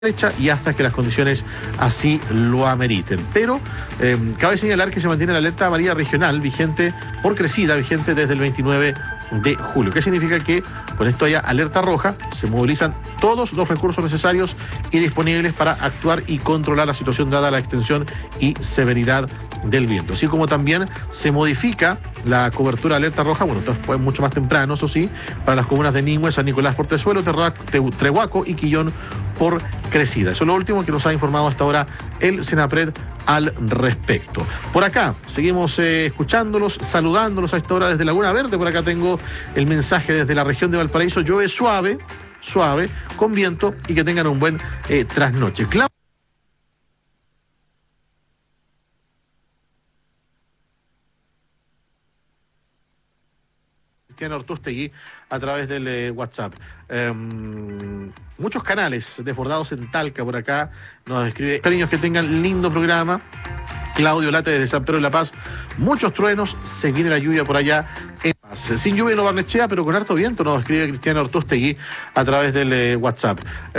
fecha y hasta que las condiciones así lo ameriten. Pero cabe señalar que se mantiene la alerta amarilla regional vigente por crecida, vigente desde el 29 de julio. ¿Qué significa? Que con esto haya alerta roja, se movilizan todos los recursos necesarios y disponibles para actuar y controlar la situación dada la extensión y severidad del viento. Así como también se modifica la cobertura de alerta roja, bueno, esto fue mucho más temprano, eso sí, para las comunas de Ningüe, San Nicolás por Tezuelo, Trehuaco y Quillón por crecida. Eso es lo último que nos ha informado hasta ahora el Senapred al respecto. Por acá seguimos escuchándolos, saludándolos a esta hora desde Laguna Verde. Por acá tengo el mensaje desde la región de Valparaíso. Llueve suave, con viento, y que tengan un buen trasnoche. Cristiano Ortustegui a través del WhatsApp. Muchos canales desbordados en Talca por acá. Nos escribe: cariños, que tengan lindo programa. Claudio Late desde San Pedro de la Paz. Muchos truenos, se viene la lluvia por allá en Paz. Sin lluvia no Barnechea, pero con harto viento, nos escribe Cristiano Ortustegui a través del WhatsApp.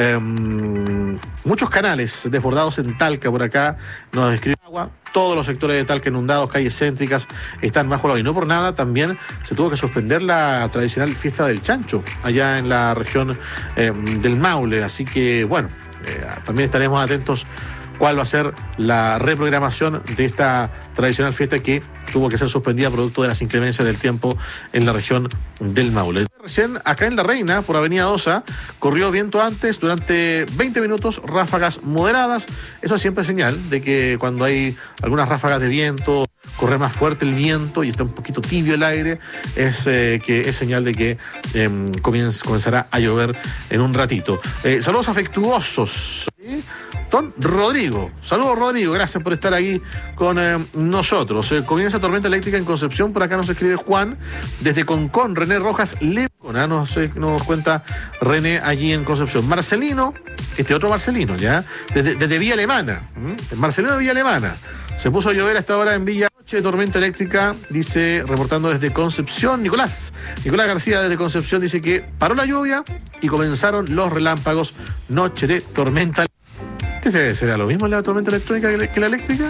Muchos canales desbordados en Talca por acá. Nos escribe agua. Todos los sectores de Talca inundados, calles céntricas están bajo el agua. Y no por nada, también se tuvo que suspender la tradicional fiesta del chancho allá en la región del Maule. Así que, bueno, también estaremos atentos cuál va a ser la reprogramación de esta tradicional fiesta que tuvo que ser suspendida producto de las inclemencias del tiempo en la región del Maule. Recién acá en La Reina, por Avenida Osa, corrió viento antes durante 20 minutos, ráfagas moderadas. Eso siempre es señal de que cuando hay algunas ráfagas de viento, corre más fuerte el viento y está un poquito tibio el aire, es señal de que comenzará a llover en un ratito. Saludos afectuosos. Don Rodrigo. Saludos, Rodrigo. Gracias por estar aquí con nosotros. Comienza tormenta eléctrica en Concepción. Por acá nos escribe Juan. Desde Concón, René Rojas Lepona. Nos cuenta René allí en Concepción. Marcelino, otro Marcelino, ¿ya? Desde Villa Alemana. Marcelino de Villa Alemana. Se puso a llover a esta hora en Villa. Noche de tormenta eléctrica, dice, reportando desde Concepción. Nicolás García desde Concepción dice que paró la lluvia y comenzaron los relámpagos. Noche de tormenta. ¿Qué será lo mismo la tormenta electrónica que la eléctrica?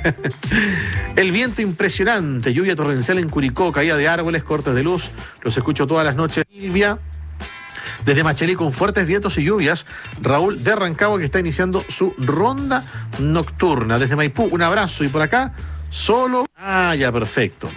El viento impresionante, lluvia torrencial en Curicó, caída de árboles, cortes de luz. Los escucho todas las noches. Silvia, desde Machelí, con fuertes vientos y lluvias. Raúl de Rancagua, que está iniciando su ronda nocturna. Desde Maipú, un abrazo. Y por acá, solo... ya, perfecto.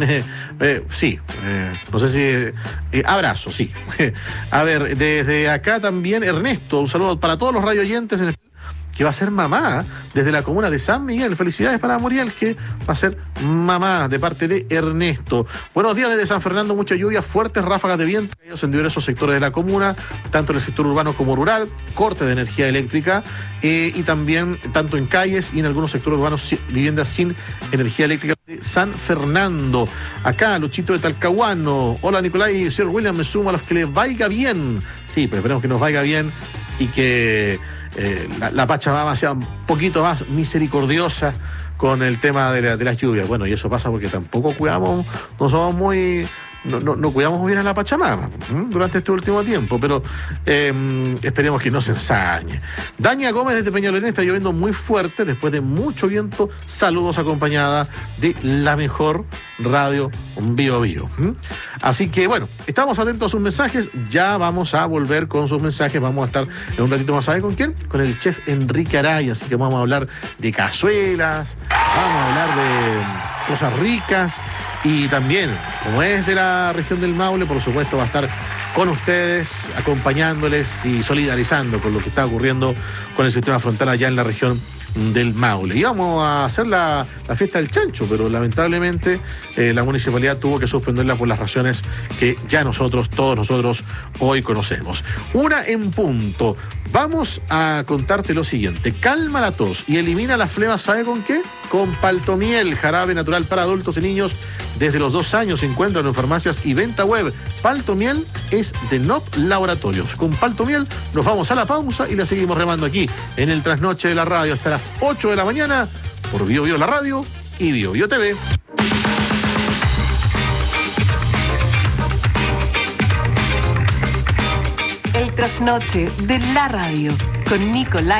Sí, no sé si... abrazo, sí. A ver, desde acá también, Ernesto, un saludo para todos los radio oyentes que va a ser mamá desde la comuna de San Miguel. Felicidades para Muriel, que va a ser mamá, de parte de Ernesto. Buenos días desde San Fernando, mucha lluvia, fuertes ráfagas de viento en diversos sectores de la comuna, tanto en el sector urbano como rural, corte de energía eléctrica y también tanto en calles y en algunos sectores urbanos viviendas sin energía eléctrica de San Fernando. Acá, Luchito de Talcahuano. Hola, Nicolás y señor William, me sumo a los que les vaya bien. Sí, pues esperemos que nos vaya bien y que la Pachamama sea un poquito más misericordiosa con el tema de las lluvias. Bueno, y eso pasa porque tampoco cuidamos, no cuidamos muy bien a la Pachamama durante este último tiempo, pero esperemos que no se ensañe. Daña Gómez desde Peñalolén, está lloviendo muy fuerte después de mucho viento. Saludos, acompañada de la mejor radio Bio Bio. Así que bueno, estamos atentos a sus mensajes. Ya vamos a volver con sus mensajes. Vamos a estar en un ratito más. ¿Sabe con quién? Con el chef Enrique Araya. Así que vamos a hablar de cazuelas, vamos a hablar de cosas ricas. Y también, como es de la región del Maule, por supuesto va a estar con ustedes, acompañándoles y solidarizando con lo que está ocurriendo con el sistema frontal allá en la región del Maule. Íbamos a hacer la fiesta del chancho, pero lamentablemente la municipalidad tuvo que suspenderla por las razones que ya todos nosotros hoy conocemos. 1:00 p.m. Vamos a contarte lo siguiente. Calma la tos y elimina las flemas, ¿sabe con qué? Con Paltomiel, jarabe natural para adultos y niños desde los 2 años. Se encuentran en farmacias y venta web. Paltomiel es de Not Laboratorios. Con Paltomiel nos vamos a la pausa y la seguimos remando aquí en el Trasnoche de la Radio hasta las 8 de la mañana por Bio Bio la Radio y Bio Bio TV. El Trasnoche de la Radio con Nicolás.